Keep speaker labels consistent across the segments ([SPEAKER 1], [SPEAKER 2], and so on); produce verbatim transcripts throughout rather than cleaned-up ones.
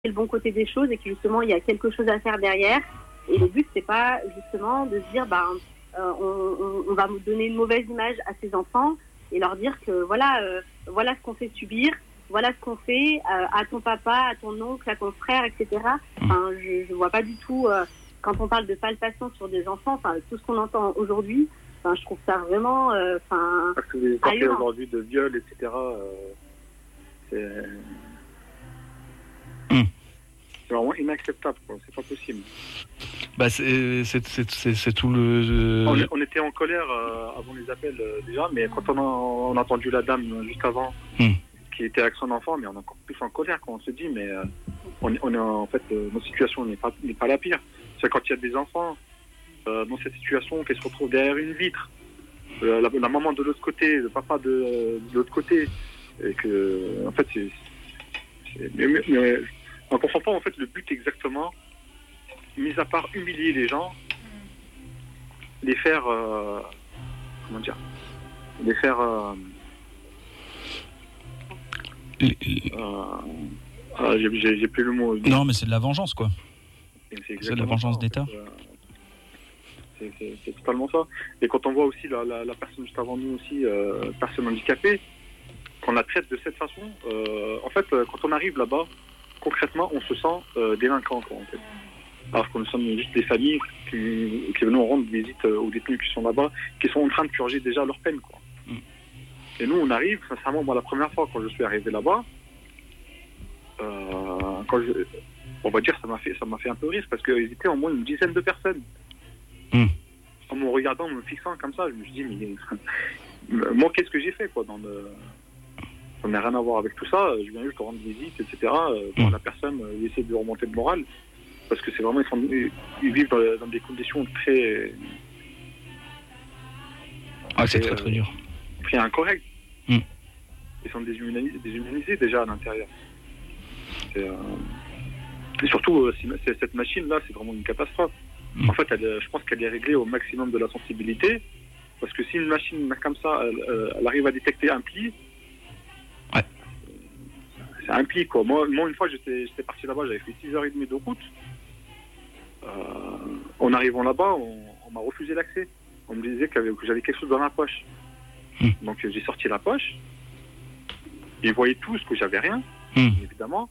[SPEAKER 1] le bon côté des choses et que justement il y a quelque chose à faire derrière. Et le but c'est pas justement de se dire bah euh, on, on, on va donner une mauvaise image à ces enfants et leur dire que voilà euh, voilà ce qu'on fait subir, voilà ce qu'on fait euh, à ton papa, à ton oncle, à ton frère, et cetera. Enfin, je, je vois pas du tout euh, quand on parle de palpation sur des enfants, enfin tout ce qu'on entend aujourd'hui. Enfin, je trouve ça vraiment enfin
[SPEAKER 2] euh, parce que les parties aujourd'hui de viol, et cetera. Euh, c'est
[SPEAKER 3] Mmh.
[SPEAKER 2] C'est vraiment inacceptable, quoi. C'est pas possible.
[SPEAKER 3] Bah c'est, c'est, c'est, c'est, c'est tout le...
[SPEAKER 2] On, on était en colère euh, avant les appels euh, déjà, mais quand on a, on a entendu la dame euh, juste avant,
[SPEAKER 3] mmh.
[SPEAKER 2] qui était avec son enfant, mais on est encore plus en colère quand on se dit, mais euh, on, est, on est en fait, euh, notre situation n'est pas, n'est pas la pire. C'est quand il y a des enfants euh, dans cette situation qui se retrouvent derrière une vitre, euh, la, la maman de l'autre côté, le papa de, de l'autre côté, et que, en fait, c'est... c'est mais, mais, mais, on ne comprend pas en fait le but exactement, mis à part humilier les gens, les faire, euh, comment dire, les faire, euh,
[SPEAKER 3] Les-
[SPEAKER 2] euh, ah, j'ai, j'ai, j'ai plus le mot.
[SPEAKER 3] Non, mais c'est de la vengeance, quoi.
[SPEAKER 2] C'est,
[SPEAKER 3] C'est de la vengeance
[SPEAKER 2] ça,
[SPEAKER 3] d'État.
[SPEAKER 2] en fait, euh, c'est, c'est, c'est totalement ça. Et quand on voit aussi la, la, la personne juste avant nous aussi, euh, personne handicapée, qu'on la traite de cette façon, euh, en fait, euh, quand on arrive là-bas, concrètement, on se sent euh, délinquant, quoi, en fait. Alors que nous sommes juste des familles qui, qui venons rendre visite euh, aux détenus qui sont là-bas, qui sont en train de purger déjà leur peine, quoi.
[SPEAKER 3] Mm.
[SPEAKER 2] Et nous, on arrive, sincèrement, moi, la première fois, quand je suis arrivé là-bas, euh, quand je, on va dire, ça m'a fait, ça m'a fait un peu rire, parce qu'ils étaient au moins une dizaine de personnes.
[SPEAKER 3] Mm.
[SPEAKER 2] En me regardant, en me fixant comme ça, je me suis dit, mais moi, qu'est-ce que j'ai fait, quoi, dans le... Ça n'a rien à voir avec tout ça, je viens juste rendre visite, et cetera. Pour
[SPEAKER 3] Mm.
[SPEAKER 2] la personne, euh, essayer de remonter le moral, parce que c'est vraiment, ils, sont, ils vivent dans, dans des conditions très...
[SPEAKER 3] Ah, c'est
[SPEAKER 2] très,
[SPEAKER 3] très très dur.
[SPEAKER 2] très incorrectes.
[SPEAKER 3] Mm.
[SPEAKER 2] Ils sont déshumanisés, déshumanisés déjà à l'intérieur. C'est, euh... Et surtout, euh, c'est, cette machine-là, c'est vraiment une catastrophe.
[SPEAKER 3] Mm.
[SPEAKER 2] En fait, elle, je pense qu'elle est réglée au maximum de la sensibilité, parce que si une machine comme ça, elle, elle arrive à détecter un pli,
[SPEAKER 3] ouais.
[SPEAKER 2] c'est un pli, quoi. Moi, moi une fois, j'étais, j'étais parti là-bas, j'avais fait six heures trente de route. Euh, en arrivant là-bas, on, on m'a refusé l'accès. On me disait que j'avais quelque chose dans la poche.
[SPEAKER 3] Mm.
[SPEAKER 2] Donc j'ai sorti la poche. Ils voyaient tous que j'avais rien,
[SPEAKER 3] Mm.
[SPEAKER 2] évidemment.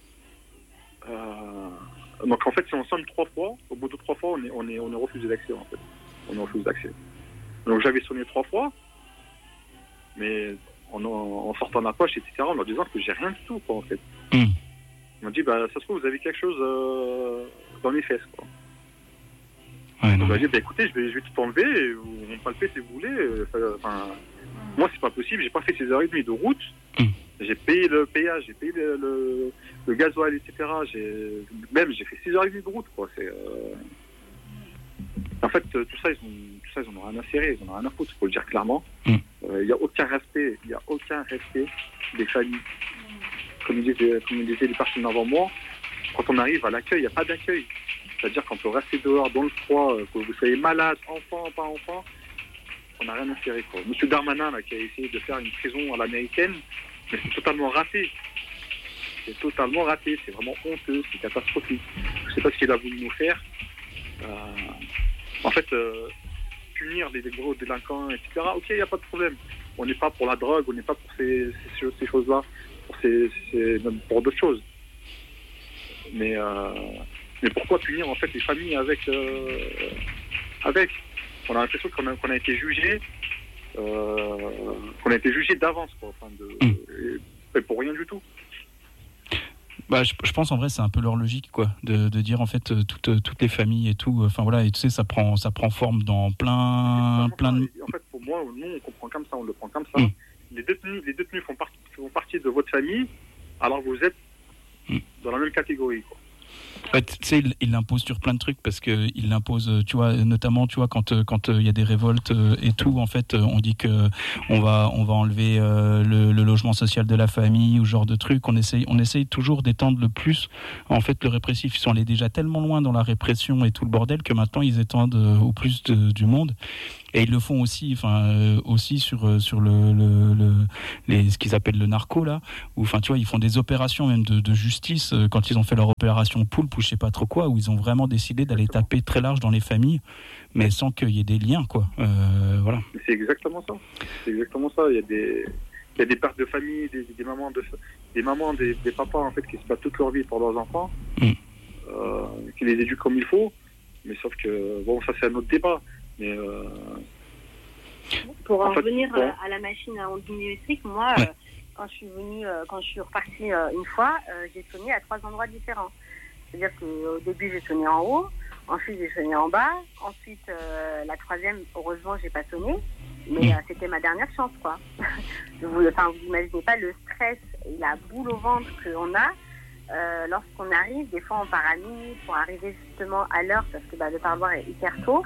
[SPEAKER 2] Euh, donc en fait, si on sonne trois fois, au bout de trois fois, on est, on est, on est refusé d'accès, en fait. On est refusé d'accès. Donc j'avais sonné trois fois, mais en, en sortant la poche, et cetera, en leur disant que j'ai rien du tout, quoi, en fait.
[SPEAKER 3] Mm.
[SPEAKER 2] Ils m'ont dit, bah, ça se trouve, vous avez quelque chose euh, dans les fesses, quoi.
[SPEAKER 3] Ouais, non,
[SPEAKER 2] Donc,
[SPEAKER 3] mais...
[SPEAKER 2] j'ai dit, bah, écoutez, je vais, je vais tout enlever, et vous me palpez si vous voulez. Enfin, moi, c'est pas possible, j'ai pas fait six heures trente de route.
[SPEAKER 3] Mm.
[SPEAKER 2] J'ai payé le péage, j'ai payé le, le, le gasoil, et cetera. J'ai, même, j'ai fait six heures trente de route, quoi. C'est, euh... En fait, tout ça, ils ont, tout ça, ils en ont rien à serrer, ils en ont rien à foutre, faut le dire clairement. Il
[SPEAKER 3] Mm.
[SPEAKER 2] n'y euh, a aucun respect, il n'y a aucun respect des familles. Comme disaient, comme disaient les personnes avant moi, quand on arrive à l'accueil, il n'y a pas d'accueil. C'est-à-dire qu'on peut rester dehors dans le froid, que vous soyez malade, enfant, pas enfant, on n'a rien à serrer, quoi. Monsieur Darmanin, là, qui a essayé de faire une prison à l'américaine, mais c'est totalement raté. C'est totalement raté, c'est vraiment honteux, c'est catastrophique. Je ne sais pas ce qu'il a voulu nous faire. Euh, en fait, euh, punir les gros délinquants, et cetera, ok, il n'y a pas de problème. On n'est pas pour la drogue, on n'est pas pour ces, ces, ces choses-là, pour, ces, ces, pour d'autres choses. Mais, euh, mais pourquoi punir en fait les familles avec, euh, avec on a l'impression qu'on a, qu'on a été jugé, euh, qu'on a été jugé d'avance, quoi, enfin de,
[SPEAKER 3] Mm.
[SPEAKER 2] et, et pour rien du tout.
[SPEAKER 3] Bah, je, je pense en vrai c'est un peu leur logique, quoi, de, de dire en fait euh, toutes, toutes les familles et tout. Enfin voilà, et tu sais, ça prend ça prend forme dans plein plein de.
[SPEAKER 2] En fait, pour moi, nous on comprend comme ça, on le prend comme ça.
[SPEAKER 3] Mm.
[SPEAKER 2] Les détenus, les détenus font partie, font partie de votre famille, alors vous êtes
[SPEAKER 3] Mm.
[SPEAKER 2] dans la même catégorie, quoi.
[SPEAKER 3] Ouais, tu sais, il, il l'impose sur plein de trucs parce que il l'impose, tu vois, notamment, tu vois, quand quand il y a des révoltes et tout, en fait, on dit que on va on va enlever euh, le, le logement social de la famille ou ce genre de trucs. On essaye on essaye toujours d'étendre le plus. En fait, le répressif, ils sont allés déjà tellement loin dans la répression et tout le bordel que maintenant ils étendent au plus de, du monde. Et ils le font aussi, enfin euh, aussi sur sur le, le, le les ce qu'ils appellent le narco là, où enfin tu vois ils font des opérations même de, de justice euh, quand ils ont fait leur opération Poulpe ou je sais pas trop quoi, où ils ont vraiment décidé d'aller taper très large dans les familles, mais sans qu'il y ait des liens quoi. Euh, voilà.
[SPEAKER 2] C'est exactement ça. C'est exactement ça. Il y a des il y a des pères de famille, des, des mamans de des mamans, des, des papas en fait qui se battent toute leur vie pour leurs enfants, mm. euh, qui les éduquent comme il faut. Mais sauf que bon, ça c'est un autre débat. Mais euh,
[SPEAKER 1] pour en, en fait, revenir
[SPEAKER 2] bon.
[SPEAKER 1] à la machine à ondes millimétriques, moi, ouais. euh, quand je suis venue, euh, quand je suis repartie euh, une fois, euh, j'ai sonné à trois endroits différents. C'est-à-dire qu'au début j'ai sonné en haut, ensuite j'ai sonné en bas, ensuite euh, la troisième, heureusement j'ai pas sonné, mais euh, c'était ma dernière chance quoi. vous, enfin, vous imaginez pas le stress et la boule au ventre qu'on a euh, lorsqu'on arrive. Des fois on part à minuit pour arriver justement à l'heure parce que bah, le parloir est hyper tôt.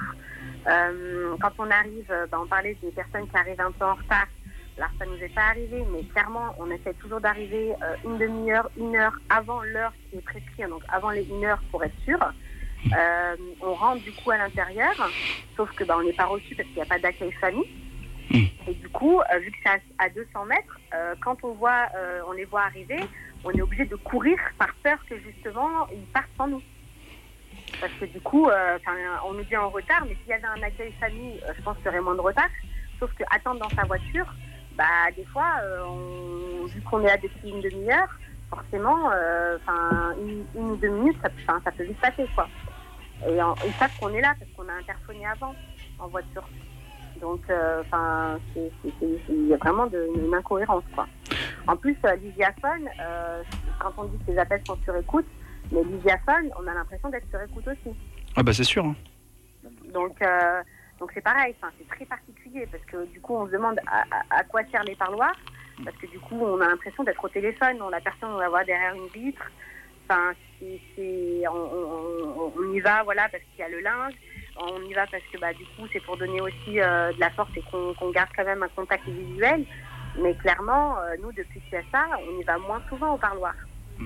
[SPEAKER 1] Euh, quand on arrive, bah, on parlait des personnes qui arrivent un peu en retard. Alors ça nous est pas arrivé, mais clairement on essaie toujours d'arriver euh, une demi-heure, une heure avant l'heure qui est prescrite, donc avant les une heure pour être sûr. Euh, on rentre du coup à l'intérieur, sauf que bah, on n'est pas reçu parce qu'il n'y a pas d'accueil famille. Et du coup, euh, vu que c'est à, à deux cents mètres, euh, quand on voit, euh, on les voit arriver, on est obligé de courir par peur que justement ils partent sans nous. Parce que du coup, euh, on nous dit en retard, mais s'il y avait un accueil famille, euh, je pense qu'il y aurait moins de retard. Sauf que attendre dans sa voiture, bah des fois, euh, on, vu qu'on est là depuis une demi-heure, forcément, enfin euh, une, une ou deux minutes, ça, ça peut vite passer quoi. Et en, ils savent qu'on est là parce qu'on a interphoné avant en voiture. Donc, enfin, euh, il y a vraiment de, une incohérence quoi. En plus, euh, l'Isiaphone, euh, quand on dit que les appels sont sur écoute, mais l'Isiaphone, on a l'impression d'être sur écoute aussi.
[SPEAKER 3] Ah bah c'est sûr. Hein.
[SPEAKER 1] Donc, euh, donc c'est pareil, c'est très particulier parce que du coup, on se demande à, à, à quoi servent les parloirs, parce que du coup, on a l'impression d'être au téléphone, on la personne, on la voit derrière une vitre. Enfin, c'est, c'est, on, on, on y va, voilà, parce qu'il y a le linge. On y va parce que bah, du coup, c'est pour donner aussi euh, de la force et qu'on, qu'on garde quand même un contact visuel. Mais clairement, euh, nous, depuis qu'il y a ça, on y va moins souvent au parloir. Mm.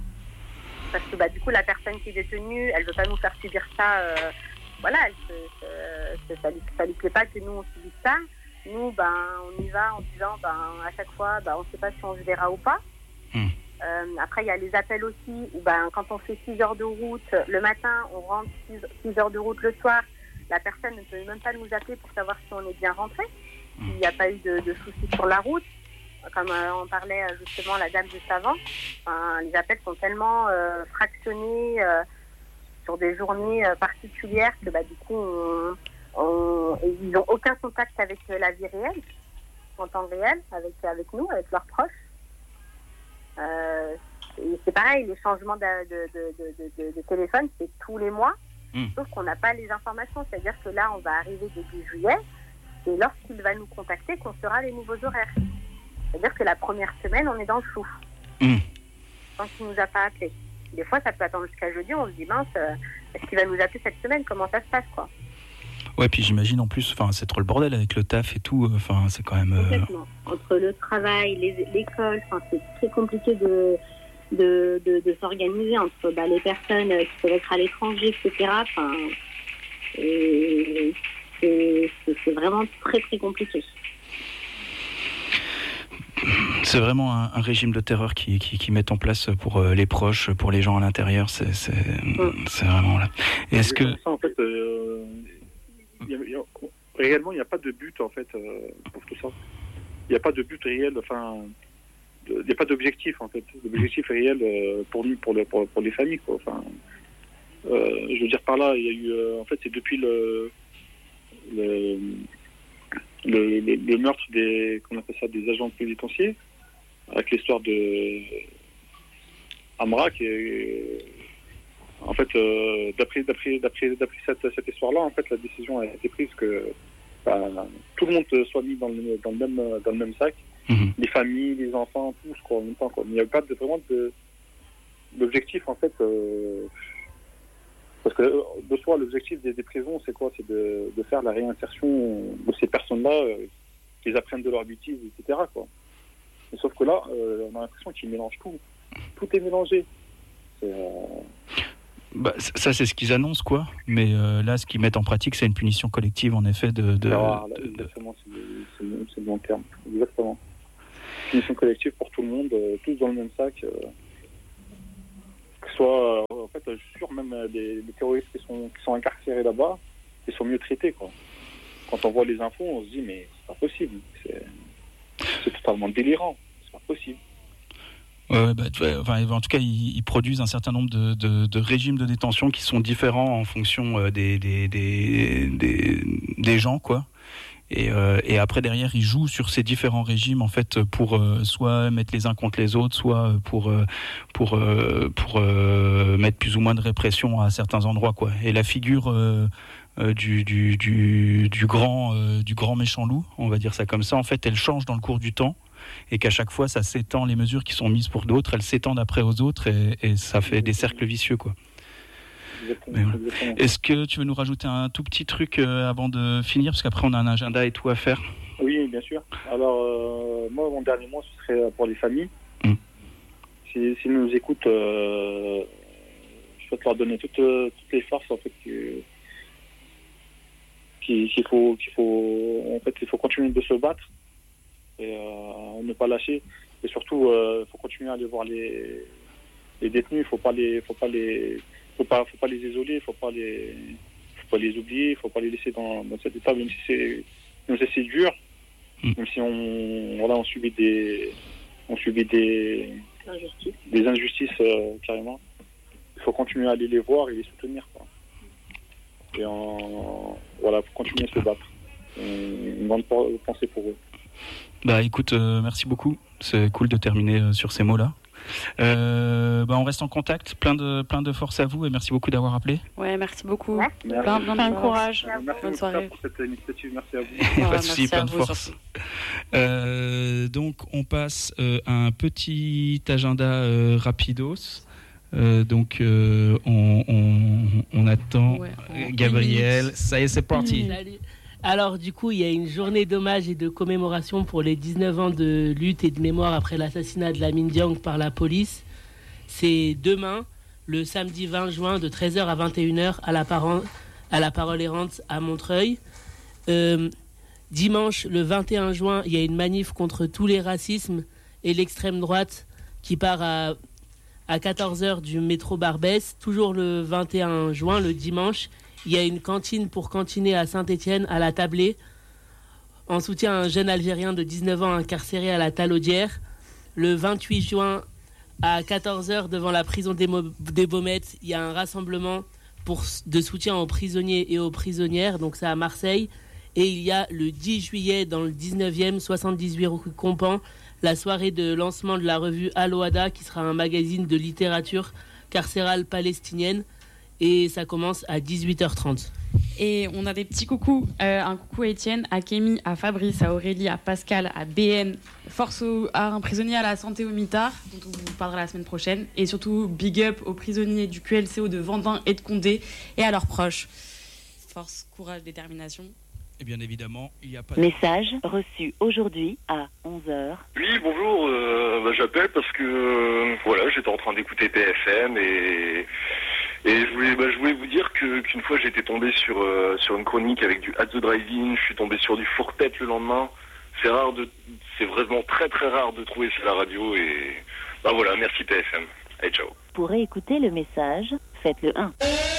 [SPEAKER 1] Parce que bah, du coup, la personne qui est détenue, elle ne veut pas nous faire subir ça. Euh, voilà, elle, se, se, ça ne lui, lui plaît pas que nous, on subisse ça. Nous, ben, on y va en disant, ben, à chaque fois, ben, on ne sait pas si on se verra ou pas. Mm. Euh, après, il y a les appels aussi, où ben, quand on fait six heures de route le matin, on rentre six heures de route le soir, la personne ne peut même pas nous appeler pour savoir si on est bien rentré, s'il n'y a pas eu de, de soucis sur la route. Comme euh, on parlait justement la dame juste avant, enfin, les appels sont tellement euh, fractionnés euh, sur des journées euh, particulières que bah, du coup, on, on, ils n'ont aucun contact avec la vie réelle, en temps réel, avec, avec nous, avec leurs proches. Euh, et c'est pareil, les changements de, de, de, de, de, de téléphone, c'est tous les mois, mmh. sauf qu'on n'a pas les informations. C'est-à-dire que là, on va arriver début juillet, et lorsqu'il va nous contacter, qu'on saura les nouveaux horaires. C'est-à-dire que la première semaine, on est dans le flou. Mmh. Tant qu'il ne nous a pas appelé. Des fois, ça peut attendre jusqu'à jeudi, on se dit, mince, euh, est-ce qu'il va nous appeler cette semaine? Comment ça se passe, quoi?
[SPEAKER 3] Ouais, puis j'imagine en plus, enfin, c'est trop le bordel avec le taf et tout, enfin, c'est quand même... Euh...
[SPEAKER 1] Complètement. Entre le travail, les, l'école, enfin, c'est très compliqué de, de, de, de s'organiser entre bah, les personnes qui peuvent être à l'étranger, et cetera. Enfin, et c'est, c'est, c'est vraiment très, très compliqué.
[SPEAKER 3] C'est vraiment un, un régime de terreur qui, qui, qui met en place pour euh, les proches, pour les gens à l'intérieur. C'est, c'est, mmh. c'est vraiment là. Est-ce que...
[SPEAKER 2] Ça, en fait, euh... Il y a, il y a, réellement, il n'y a pas de but en fait euh, pour tout ça. Il n'y a pas de but réel, enfin, il n'y a pas d'objectif en fait. L'objectif réel euh, pour nous, pour, le, pour, pour les familles, quoi. Enfin, euh, je veux dire par là, il y a eu, euh, en fait, c'est depuis le le, le, le, le meurtre des, comment on appelle ça, des agents pénitentiaires, avec l'histoire de Amra qui est En fait, euh, d'après, d'après, d'après, d'après cette, cette histoire-là, en fait, la décision a été prise que bah, tout le monde soit mis dans le, dans le, même, dans le même sac. Mmh. Les familles, les enfants, tous, quoi, en même temps, quoi. Il n'y a pas de, vraiment de, d'objectif, en fait. Euh, parce que, de soi, l'objectif des, des prisons, c'est quoi? C'est de, de faire la réinsertion de ces personnes-là, euh, qu'ils apprennent de leurs bêtises, et cetera, quoi. Mais sauf que là, euh, on a l'impression qu'ils mélangent tout. Tout est mélangé. C'est... Euh...
[SPEAKER 3] Bah, ça, c'est ce qu'ils annoncent, quoi. Mais euh, là, ce qu'ils mettent en pratique, c'est une punition collective, en effet, de... de,
[SPEAKER 2] Alors, là,
[SPEAKER 3] de...
[SPEAKER 2] exactement, c'est le, c'est, le, c'est le bon terme. Exactement. Punition collective pour tout le monde, euh, tous dans le même sac. Euh, que ce soit, euh, en fait, je suis sûr, même euh, les, les terroristes qui sont, qui sont incarcérés là-bas, ils sont mieux traités, quoi. Quand on voit les infos, on se dit, mais c'est pas possible. C'est, c'est totalement délirant. C'est pas possible.
[SPEAKER 3] Euh, bah, enfin, en tout cas, ils, ils produisent un certain nombre de, de, de régimes de détention qui sont différents en fonction euh, des, des, des, des, des gens, quoi. Et, euh, et après, derrière, ils jouent sur ces différents régimes, en fait, pour euh, soit mettre les uns contre les autres, soit pour, euh, pour, euh, pour euh, mettre plus ou moins de répression à certains endroits, quoi. Et la figure euh, euh, du, du, du, du, grand, euh, du grand méchant loup, on va dire ça comme ça, en fait, elle change dans le cours du temps. Et qu'à chaque fois, ça s'étend, les mesures qui sont mises pour d'autres, elles s'étendent après aux autres, et, et ça fait des cercles vicieux, quoi.
[SPEAKER 2] Exactement,
[SPEAKER 3] Voilà.
[SPEAKER 2] exactement.
[SPEAKER 3] Est-ce que tu veux nous rajouter un tout petit truc euh, avant de finir, parce qu'après on a un agenda et tout à faire.
[SPEAKER 2] Oui, bien sûr. Alors, euh, moi, mon dernier mot, ce serait pour les familles.
[SPEAKER 3] Mm.
[SPEAKER 2] Si, s'ils nous écoutent, euh, je souhaite leur donner toutes, euh, toutes les forces, en fait, que, qu'il, qu'il faut, qu'il faut, en fait, il faut continuer de se battre et euh, ne pas lâcher. Et surtout, il euh, faut continuer à aller voir les, les détenus. Il faut pas les, faut pas les, faut pas, faut pas les isoler. Il faut pas les, faut pas les oublier. Il faut pas les laisser dans, dans cet état, même si c'est, même si c'est dur, mm. même si on, voilà, on subit des, on subit des,
[SPEAKER 1] Injustice.
[SPEAKER 2] des injustices euh, carrément. Il faut continuer à aller les voir et les soutenir, quoi. Et en, voilà, faut continuer à se battre. Une, une grande pensée pour eux.
[SPEAKER 3] Bah écoute, euh, merci beaucoup. C'est cool de terminer euh, sur ces mots-là. Euh, bah on reste en contact. Plein de, plein de force à vous et merci beaucoup d'avoir appelé.
[SPEAKER 4] Ouais, merci beaucoup.
[SPEAKER 1] Ouais.
[SPEAKER 4] Plein, plein, plein de courage.
[SPEAKER 2] Merci
[SPEAKER 4] Bonne soirée.
[SPEAKER 2] pour cette initiative. Merci à vous.
[SPEAKER 4] Ouais,
[SPEAKER 3] Pas de souci,
[SPEAKER 4] merci
[SPEAKER 3] plein
[SPEAKER 4] à
[SPEAKER 3] de
[SPEAKER 4] vous,
[SPEAKER 3] force.
[SPEAKER 4] surtout.
[SPEAKER 3] Euh, donc on passe euh, à un petit agenda euh, rapidos. Euh, donc euh, on, on, on attend
[SPEAKER 5] Ouais, en
[SPEAKER 3] Gabriel. Ça y est, c'est parti.
[SPEAKER 5] Salut. Alors du coup, il y a une journée d'hommage et de commémoration pour les dix-neuf ans de lutte et de mémoire après l'assassinat de Lamine Dieng par la police. C'est demain, le samedi vingt juin, de treize heures à vingt et une heures, à la, Paran- à la Parole Errante à Montreuil. Euh, dimanche, le vingt et un juin, il y a une manif contre tous les racismes et l'extrême droite qui part à, à quatorze heures du métro Barbès. Toujours le vingt et un juin, le dimanche, il y a une cantine pour cantiner à Saint-Étienne, à la Tablée, en soutien à un jeune Algérien de dix-neuf ans incarcéré à la Talaudière. Le vingt-huit juin, à quatorze heures, devant la prison des, Mo- des Baumettes, il y a un rassemblement pour, de soutien aux prisonniers et aux prisonnières, donc c'est à Marseille. Et il y a le dix juillet, dans le dix-neuvième, soixante-dix-huit rue Compan, la soirée de lancement de la revue Al-Wada, qui sera un magazine de littérature carcérale palestinienne. Et ça commence à dix-huit heures trente.
[SPEAKER 4] Et on a des petits coucous. Euh, un coucou à Étienne, à Kémy, à Fabrice, à Aurélie, à Pascal, à B N. Force au, à un prisonnier à la santé au mitard, dont on vous parlera la semaine prochaine. Et surtout, big up aux prisonniers du Q L C O de Vendin et de Condé et à leurs proches. Force, courage, détermination.
[SPEAKER 3] Et bien évidemment, il n'y a pas...
[SPEAKER 6] Message reçu aujourd'hui à onze heures.
[SPEAKER 7] Oui, bonjour, euh, bah, j'appelle parce que euh, voilà, j'étais en train d'écouter P F M et, et je, voulais, bah, je voulais vous dire que, qu'une fois j'étais tombé sur, euh, sur une chronique avec du At the Drive-In, je suis tombé sur du four-tête le lendemain. C'est rare de, c'est vraiment très très rare de trouver ça à la radio et bah voilà, merci P F M. Allez, ciao.
[SPEAKER 6] Pour écouter le message, faites le un.